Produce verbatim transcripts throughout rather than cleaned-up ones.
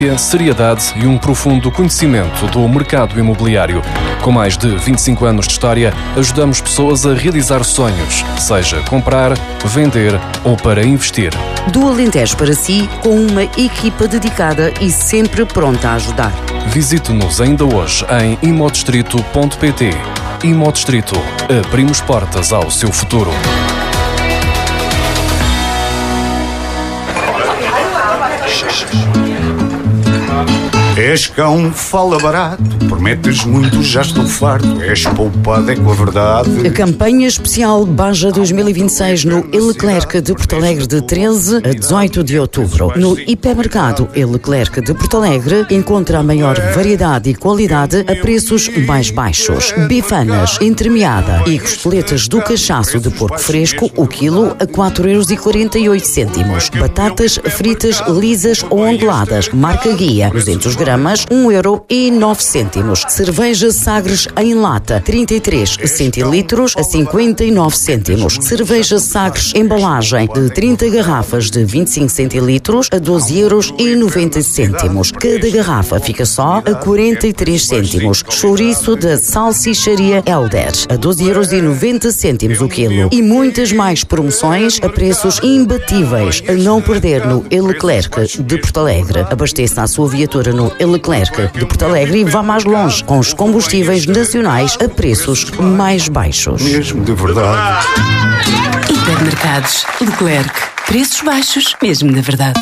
Seriedade e um profundo conhecimento do mercado imobiliário. Com mais de vinte e cinco anos de história, ajudamos pessoas a realizar sonhos, seja comprar, vender ou para investir. Do Alentejo para si, com uma equipa dedicada e sempre pronta a ajudar. Visite-nos ainda hoje em imodistrito ponto pt. Imodistrito. Abrimos portas ao seu futuro. És cão, fala barato, prometes muito, já estou farto. És poupado, é com a verdade. A campanha especial Baja dois mil e vinte e seis no E-Leclerc de Porto Alegre de treze a dezoito de outubro. No hipermercado E-Leclerc de Porto Alegre encontra a maior variedade e qualidade a preços mais baixos. Bifanas, entremeada e costeletas do cachaço de porco fresco, o quilo a quatro euros e quarenta e oito cêntimos. Batatas fritas lisas ou onduladas, marca Guia, duzentos gramas, um euro e nove cêntimos. Cerveja Sagres em lata, trinta e três centilitros a cinquenta e nove cêntimos. Cerveja Sagres embalagem de trinta garrafas de vinte e cinco centilitros a doze euros e noventa cêntimos. Cada garrafa fica só a quarenta e três cêntimos. Chouriço da Salsicharia Helder a doze euros e noventa cêntimos o quilo. E muitas mais promoções a preços imbatíveis a não perder no E-Leclerc de Porto Alegre. Abasteça a sua viatura no E-Leclerc de Porto Alegre e vá mais longe com os combustíveis nacionais a preços mais baixos. Mesmo de verdade. Hipermercados Leclerc. Preços baixos, mesmo de verdade.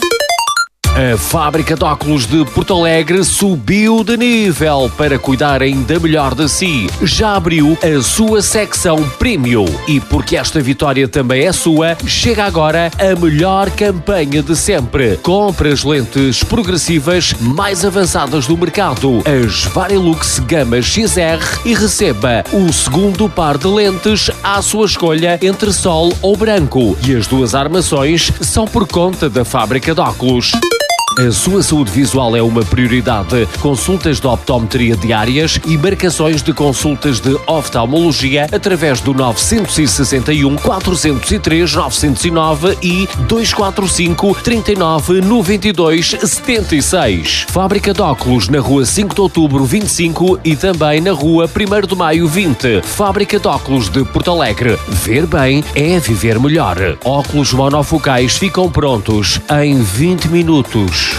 A fábrica de óculos de Porto Alegre subiu de nível para cuidar ainda melhor de si. Já abriu a sua secção Premium. E porque esta vitória também é sua, chega agora a melhor campanha de sempre. Compre as lentes progressivas mais avançadas do mercado, as Varilux Gama X R, e receba o segundo par de lentes à sua escolha entre sol ou branco. E as duas armações são por conta da fábrica de óculos. A sua saúde visual é uma prioridade. Consultas de optometria diárias e marcações de consultas de oftalmologia através do nove seis um, quatro zero três, nove zero nove e dois quatro cinco, três nove nove dois, sete seis. Fábrica de óculos na rua cinco de outubro vinte e cinco e também na rua primeiro de maio vinte. Fábrica de óculos de Porto Alegre. Ver bem é viver melhor. Óculos monofocais ficam prontos em vinte minutos.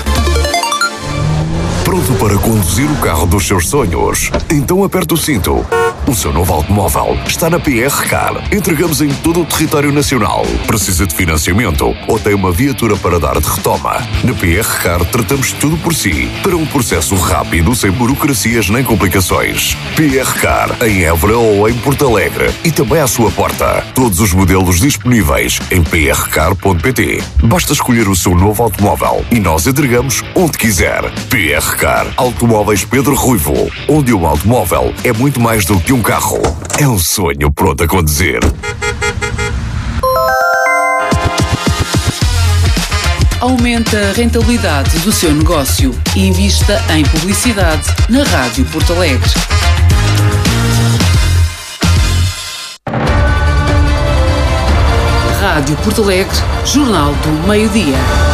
Pronto para conduzir o carro dos seus sonhos? Então aperte o cinto. O seu novo automóvel está na P R Car. Entregamos em todo o território nacional. Precisa de financiamento ou tem uma viatura para dar de retoma? Na P R Car tratamos tudo por si, para um processo rápido, sem burocracias nem complicações. P R Car, em Évora ou em Porto Alegre. E também à sua porta. Todos os modelos disponíveis em p r car ponto p t. Basta escolher o seu novo automóvel e nós entregamos onde quiser. P R Car, Automóveis Pedro Ruivo, onde um automóvel é muito mais do que um carro. É um sonho pronto a conduzir. Aumente a rentabilidade do seu negócio e invista em publicidade na Rádio Porto Alegre. Rádio Porto Alegre, Jornal do Meio-Dia.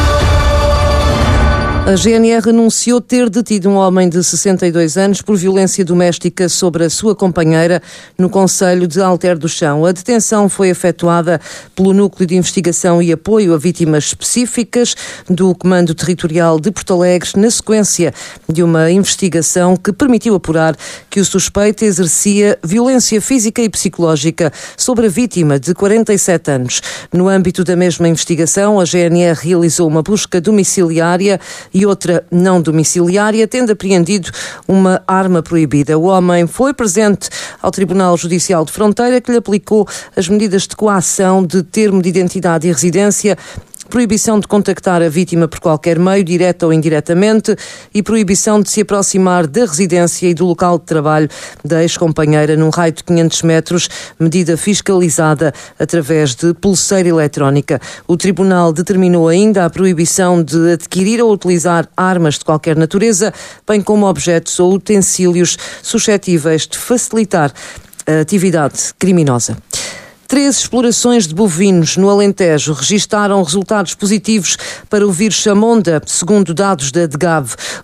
A G N R anunciou ter detido um homem de sessenta e dois anos por violência doméstica sobre a sua companheira no concelho de Alter do Chão. A detenção foi efetuada pelo Núcleo de Investigação e Apoio a Vítimas Específicas do Comando Territorial de Porto Alegre, na sequência de uma investigação que permitiu apurar que o suspeito exercia violência física e psicológica sobre a vítima de quarenta e sete anos. No âmbito da mesma investigação, a G N R realizou uma busca domiciliária e outra não domiciliária, tendo apreendido uma arma proibida. O homem foi presente ao Tribunal Judicial de Fronteira, que lhe aplicou as medidas de coação de termo de identidade e residência, proibição de contactar a vítima por qualquer meio, direta ou indiretamente, e proibição de se aproximar da residência e do local de trabalho da ex-companheira num raio de quinhentos metros, medida fiscalizada através de pulseira eletrónica. O Tribunal determinou ainda a proibição de adquirir ou utilizar armas de qualquer natureza, bem como objetos ou utensílios suscetíveis de facilitar a atividade criminosa. Três explorações de bovinos no Alentejo registaram resultados positivos para o vírus Chamonda, segundo dados da DGAV.